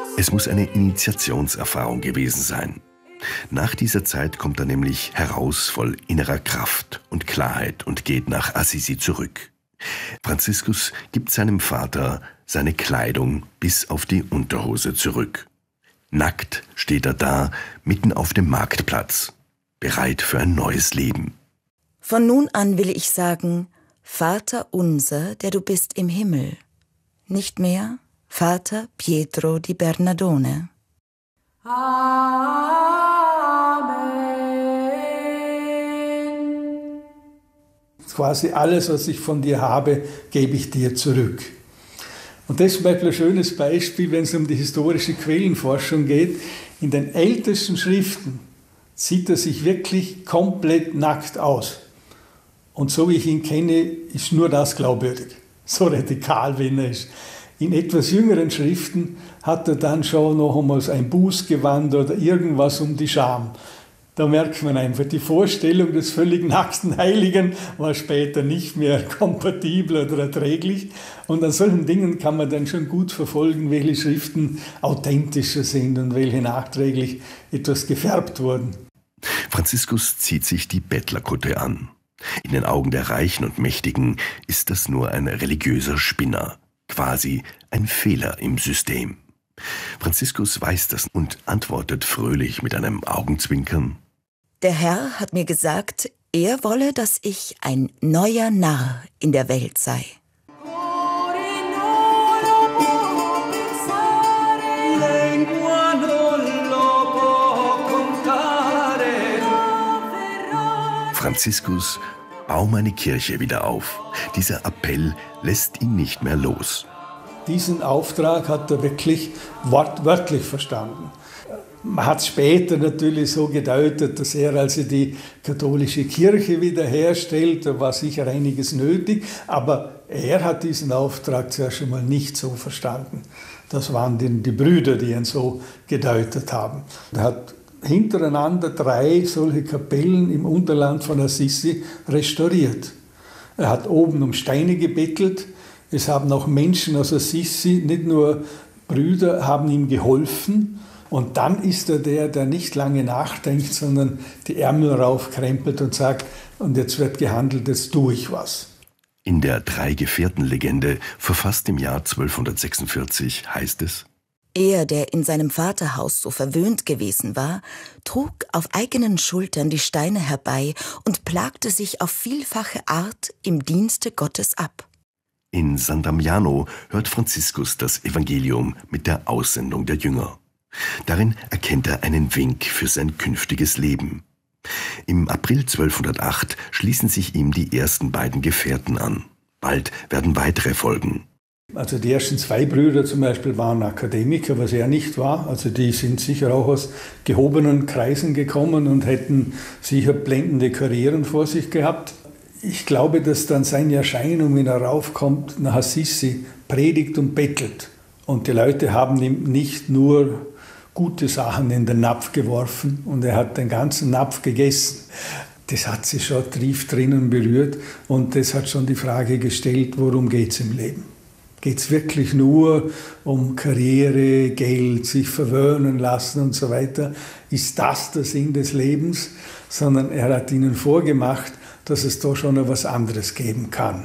Es muss eine Initiationserfahrung gewesen sein. Nach dieser Zeit kommt er nämlich heraus voll innerer Kraft und Klarheit und geht nach Assisi zurück. Franziskus gibt seinem Vater seine Kleidung bis auf die Unterhose zurück. Nackt steht er da, mitten auf dem Marktplatz, bereit für ein neues Leben. Von nun an will ich sagen, Vater unser, der du bist im Himmel. Nicht mehr Vater Pietro di Bernardone. Amen. Quasi alles, was ich von dir habe, gebe ich dir zurück. Und das ist zum Beispiel ein schönes Beispiel, wenn es um die historische Quellenforschung geht. In den ältesten Schriften sieht er sich wirklich komplett nackt aus. Und so wie ich ihn kenne, ist nur das glaubwürdig. So radikal, wenn er ist. In etwas jüngeren Schriften hat er dann schon noch einmal ein Bußgewand oder irgendwas um die Scham. Da merkt man einfach, die Vorstellung des völlig nackten Heiligen war später nicht mehr kompatibel oder erträglich. Und an solchen Dingen kann man dann schon gut verfolgen, welche Schriften authentischer sind und welche nachträglich etwas gefärbt wurden. Franziskus zieht sich die Bettlerkutte an. In den Augen der Reichen und Mächtigen ist das nur ein religiöser Spinner. Quasi ein Fehler im System. Franziskus weiß das und antwortet fröhlich mit einem Augenzwinkern. Der Herr hat mir gesagt, er wolle, dass ich ein neuer Narr in der Welt sei. Franziskus, bau meine Kirche wieder auf. Dieser Appell lässt ihn nicht mehr los. Diesen Auftrag hat er wirklich wortwörtlich verstanden. Man hat es später natürlich so gedeutet, dass er also die katholische Kirche wiederherstellt. Da war sicher einiges nötig, aber er hat diesen Auftrag zuerst einmal nicht so verstanden. Das waren die Brüder, die ihn so gedeutet haben. Er hat hintereinander 3 solche Kapellen im Unterland von Assisi restauriert. Er hat oben um Steine gebettelt. Es haben auch Menschen aus Assisi, nicht nur Brüder, haben ihm geholfen. Und dann ist er der nicht lange nachdenkt, sondern die Ärmel raufkrempelt und sagt, und jetzt wird gehandelt, jetzt tue ich was. In der Drei-Gefährten-Legende, verfasst im Jahr 1246, heißt es: Er, der in seinem Vaterhaus so verwöhnt gewesen war, trug auf eigenen Schultern die Steine herbei und plagte sich auf vielfache Art im Dienste Gottes ab. In San Damiano hört Franziskus das Evangelium mit der Aussendung der Jünger. Darin erkennt er einen Wink für sein künftiges Leben. Im April 1208 schließen sich ihm die ersten beiden Gefährten an. Bald werden weitere folgen. Also die ersten 2 Brüder zum Beispiel waren Akademiker, was er nicht war. Also die sind sicher auch aus gehobenen Kreisen gekommen und hätten sicher blendende Karrieren vor sich gehabt. Ich glaube, dass dann seine Erscheinung, wenn er raufkommt, nach Assisi, predigt und bettelt. Und die Leute haben ihm nicht nur gute Sachen in den Napf geworfen und er hat den ganzen Napf gegessen. Das hat sich schon tief drinnen berührt und das hat schon die Frage gestellt, worum geht es im Leben? Geht es wirklich nur um Karriere, Geld, sich verwöhnen lassen und so weiter? Ist das der Sinn des Lebens? Sondern er hat ihnen vorgemacht, dass es da schon noch was anderes geben kann.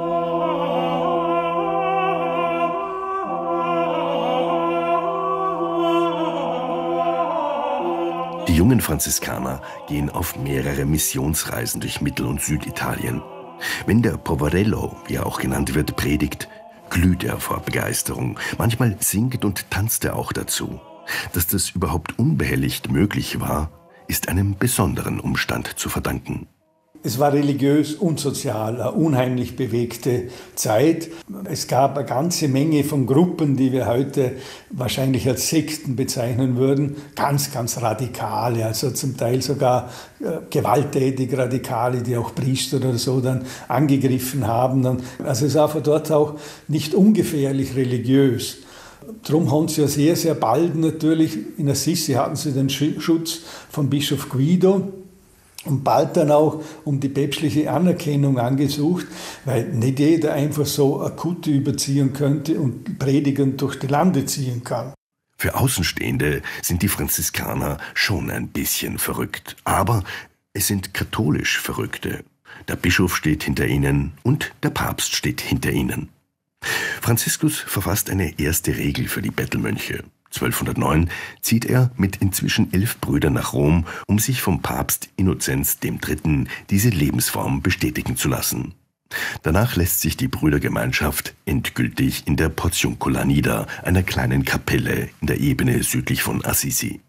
Die jungen Franziskaner gehen auf mehrere Missionsreisen durch Mittel- und Süditalien. Wenn der Poverello, wie er auch genannt wird, predigt, glüht er vor Begeisterung. Manchmal singt und tanzt er auch dazu. Dass das überhaupt unbehelligt möglich war, ist einem besonderen Umstand zu verdanken. Es war religiös und sozial eine unheimlich bewegte Zeit. Es gab eine ganze Menge von Gruppen, die wir heute wahrscheinlich als Sekten bezeichnen würden. Ganz, ganz radikale, also zum Teil sogar gewalttätig Radikale, die auch Priester oder so dann angegriffen haben. Also es war von dort auch nicht ungefährlich religiös. Darum haben sie ja sehr, sehr bald natürlich, in Assisi hatten sie den Schutz von Bischof Guido, und bald dann auch um die päpstliche Anerkennung angesucht, weil nicht jeder einfach so akut überziehen könnte und predigend durch die Lande ziehen kann. Für Außenstehende sind die Franziskaner schon ein bisschen verrückt, aber es sind katholisch Verrückte. Der Bischof steht hinter ihnen und der Papst steht hinter ihnen. Franziskus verfasst eine erste Regel für die Bettelmönche. 1209 zieht er mit inzwischen 11 Brüdern nach Rom, um sich vom Papst Innozenz III. Diese Lebensform bestätigen zu lassen. Danach lässt sich die Brüdergemeinschaft endgültig in der Portiuncula nieder, einer kleinen Kapelle in der Ebene südlich von Assisi.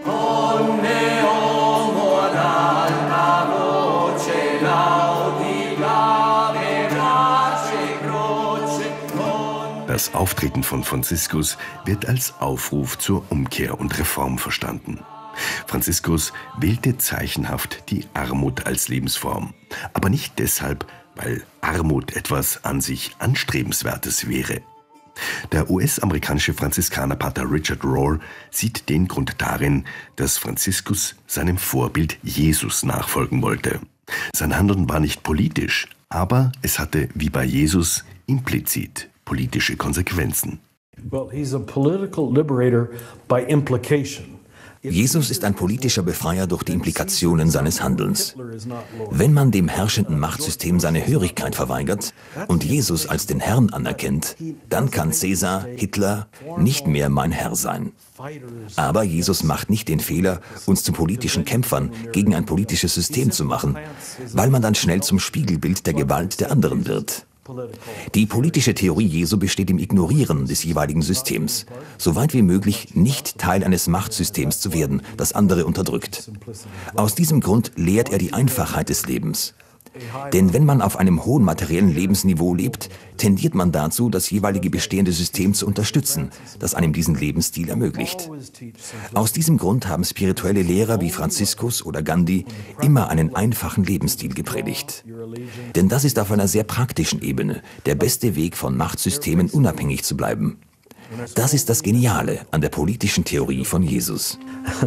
Das Auftreten von Franziskus wird als Aufruf zur Umkehr und Reform verstanden. Franziskus wählte zeichenhaft die Armut als Lebensform, aber nicht deshalb, weil Armut etwas an sich Anstrebenswertes wäre. Der US-amerikanische Franziskanerpater Richard Rohr sieht den Grund darin, dass Franziskus seinem Vorbild Jesus nachfolgen wollte. Sein Handeln war nicht politisch, aber es hatte wie bei Jesus implizit politische Konsequenzen. Well, he's a political liberator by implication. Jesus ist ein politischer Befreier durch die Implikationen seines Handelns. Wenn man dem herrschenden Machtsystem seine Hörigkeit verweigert und Jesus als den Herrn anerkennt, dann kann Cäsar, Hitler, nicht mehr mein Herr sein. Aber Jesus macht nicht den Fehler, uns zu politischen Kämpfern gegen ein politisches System zu machen, weil man dann schnell zum Spiegelbild der Gewalt der anderen wird. Die politische Theorie Jesu besteht im Ignorieren des jeweiligen Systems, so weit wie möglich nicht Teil eines Machtsystems zu werden, das andere unterdrückt. Aus diesem Grund lehrt er die Einfachheit des Lebens. Denn wenn man auf einem hohen materiellen Lebensniveau lebt, tendiert man dazu, das jeweilige bestehende System zu unterstützen, das einem diesen Lebensstil ermöglicht. Aus diesem Grund haben spirituelle Lehrer wie Franziskus oder Gandhi immer einen einfachen Lebensstil gepredigt. Denn das ist auf einer sehr praktischen Ebene der beste Weg, von Machtsystemen unabhängig zu bleiben. Das ist das Geniale an der politischen Theorie von Jesus.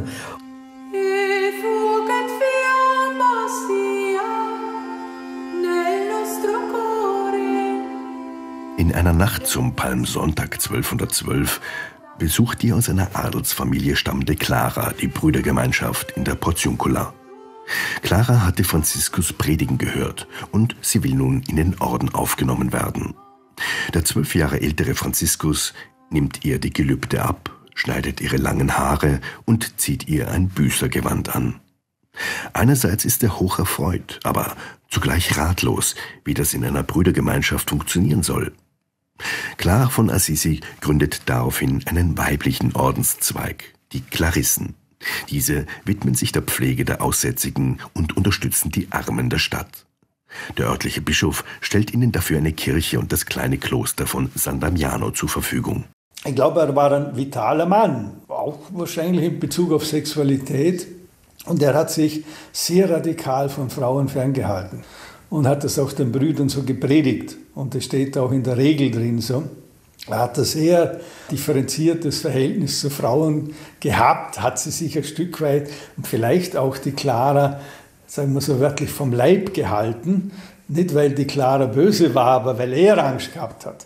In einer Nacht zum Palmsonntag 1212 besucht die aus einer Adelsfamilie stammende Clara die Brüdergemeinschaft in der Portiuncula. Clara hatte Franziskus predigen gehört und sie will nun in den Orden aufgenommen werden. Der 12 Jahre ältere Franziskus nimmt ihr die Gelübde ab, schneidet ihre langen Haare und zieht ihr ein Büßergewand an. Einerseits ist er hoch erfreut, aber zugleich ratlos, wie das in einer Brüdergemeinschaft funktionieren soll. Clara von Assisi gründet daraufhin einen weiblichen Ordenszweig, die Klarissen. Diese widmen sich der Pflege der Aussätzigen und unterstützen die Armen der Stadt. Der örtliche Bischof stellt ihnen dafür eine Kirche und das kleine Kloster von San Damiano zur Verfügung. Ich glaube, er war ein vitaler Mann, auch wahrscheinlich in Bezug auf Sexualität. Und er hat sich sehr radikal von Frauen ferngehalten und hat das auch den Brüdern so gepredigt. Und das steht auch in der Regel drin so. Er hat ein sehr differenziertes Verhältnis zu Frauen gehabt, hat sie sich ein Stück weit und vielleicht auch die Clara, sagen wir so wörtlich, vom Leib gehalten. Nicht, weil die Clara böse war, aber weil er Angst gehabt hat.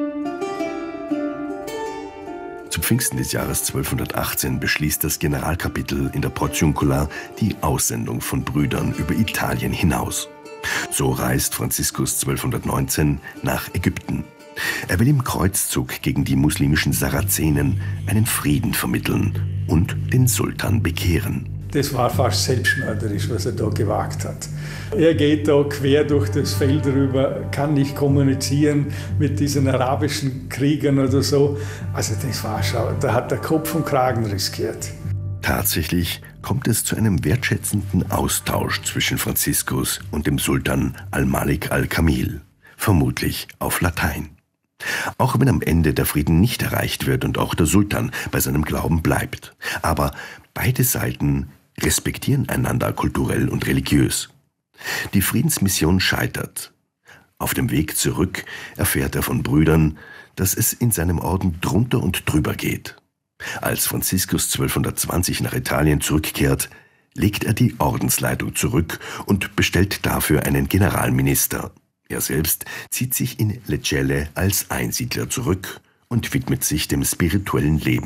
Zu Pfingsten des Jahres 1218 beschließt das Generalkapitel in der Portiuncula die Aussendung von Brüdern über Italien hinaus. So reist Franziskus 1219 nach Ägypten. Er will im Kreuzzug gegen die muslimischen Sarazenen einen Frieden vermitteln und den Sultan bekehren. Das war fast selbstmörderisch, was er da gewagt hat. Er geht da quer durch das Feld rüber, kann nicht kommunizieren mit diesen arabischen Kriegern oder so. Also das war schon, da hat er Kopf und Kragen riskiert. Tatsächlich kommt es zu einem wertschätzenden Austausch zwischen Franziskus und dem Sultan Al-Malik al-Kamil, vermutlich auf Latein. Auch wenn am Ende der Frieden nicht erreicht wird und auch der Sultan bei seinem Glauben bleibt. Aber beide Seiten respektieren einander kulturell und religiös. Die Friedensmission scheitert. Auf dem Weg zurück erfährt er von Brüdern, dass es in seinem Orden drunter und drüber geht. Als Franziskus 1220 nach Italien zurückkehrt, legt er die Ordensleitung zurück und bestellt dafür einen Generalminister. Er selbst zieht sich in Lecce als Einsiedler zurück und widmet sich dem spirituellen Leben